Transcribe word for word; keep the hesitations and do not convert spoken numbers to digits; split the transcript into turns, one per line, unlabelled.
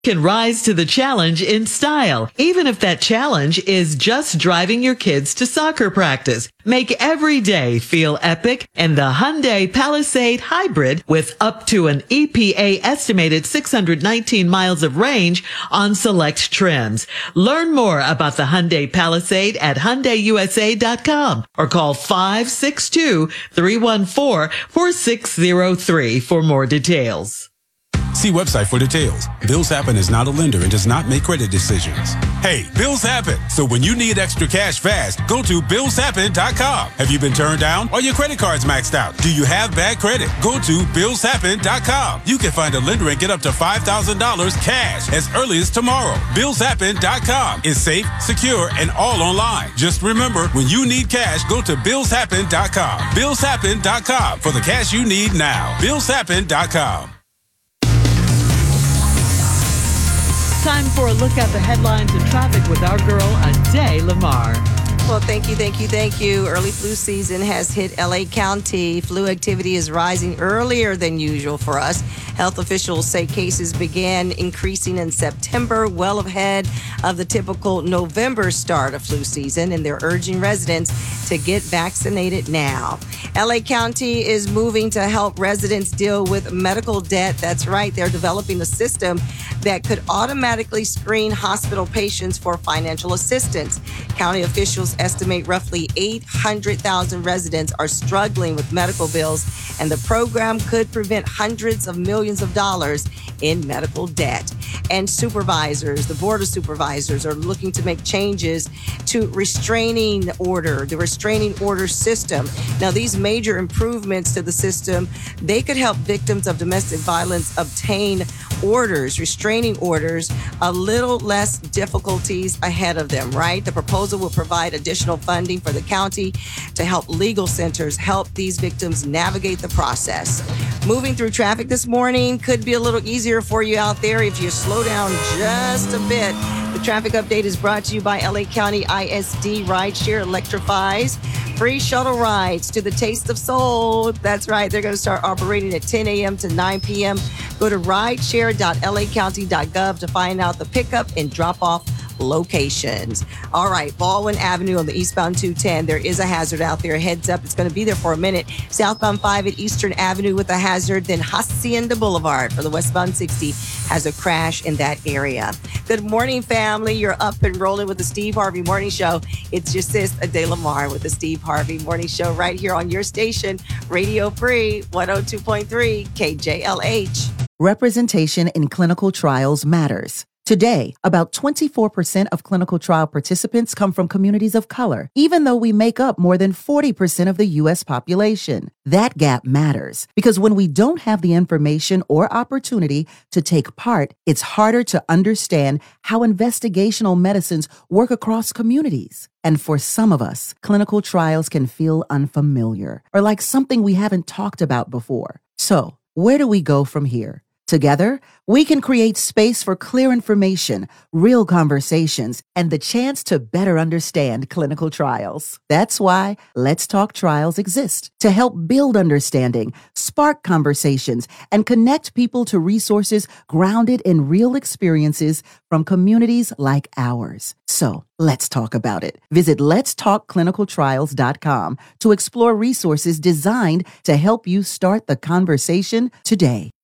Can rise to the challenge in style, even if that challenge is just driving your kids to soccer practice. Make every day feel epic in the Hyundai Palisade Hybrid with up to an E P A estimated six hundred nineteen miles of range on select trims. Learn more about the Hyundai Palisade at Hyundai U S A dot com or call five six two, three one four, four six zero three for more details.
See website for details. Bills Happen is not a lender and does not make credit decisions. Hey, bills happen. So when you need extra cash fast, go to bills happen dot com. Have you been turned down? Are your credit cards maxed out? Do you have bad credit? Go to bills happen dot com. You can find a lender and get up to five thousand dollars cash as early as tomorrow. bills happen dot com is safe, secure, and all online. Just remember, when you need cash, go to bills happen dot com. bills happen dot com for the cash you need now. bills happen dot com.
Time for a look at the headlines and traffic with our girl, Ade Lamar.
Well, thank you, thank you, thank you. Early flu season has hit L A County. Flu activity is rising earlier than usual for us. Health officials say cases began increasing in September, well ahead of the typical November start of flu season, and they're urging residents to get vaccinated now. L A County is moving to help residents deal with medical debt. That's right, they're developing a system that could automatically screen hospital patients for financial assistance. County officials estimate roughly eight hundred thousand residents are struggling with medical bills, and the program could prevent hundreds of millions of dollars in medical debt. And supervisors, the Board of Supervisors, are looking to make changes to restraining order, the restraining order system. Now, these major improvements to the system, they could help victims of domestic violence obtain orders, restraining orders, a little less difficulties ahead of them, right? The proposal will provide additional funding for the county to help legal centers help these victims navigate the process. Moving through traffic this morning could be a little easier for you out there if you slow down just a bit. The traffic update is brought to you by L A County I S D Rideshare Electrifies. Free shuttle rides to the Taste of Soul. That's right. They're going to start operating at ten a.m. to nine p.m. Go to rideshare dot l a county dot gov to find out the pickup and drop off locations. All right, Baldwin Avenue on the eastbound two ten. There is a hazard out there. Heads up, it's going to be there for a minute. Southbound five at Eastern Avenue with a hazard. Then Hacienda Boulevard for the westbound sixty has a crash in that area. Good morning, family. You're up and rolling with the Steve Harvey Morning Show. It's your sis, Ade Lamar, with the Steve Harvey Morning Show right here on your station, Radio Free one oh two point three K J L H.
Representation in clinical trials matters. Today, about twenty-four percent of clinical trial participants come from communities of color, even though we make up more than forty percent of the U S population. That gap matters because when we don't have the information or opportunity to take part, it's harder to understand how investigational medicines work across communities. And for some of us, clinical trials can feel unfamiliar or like something we haven't talked about before. So, where do we go from here? Together, we can create space for clear information, real conversations, and the chance to better understand clinical trials. That's why Let's Talk Trials exists, to help build understanding, spark conversations, and connect people to resources grounded in real experiences from communities like ours. So, let's talk about it. Visit lets talk clinical trials dot com to explore resources designed to help you start the conversation today.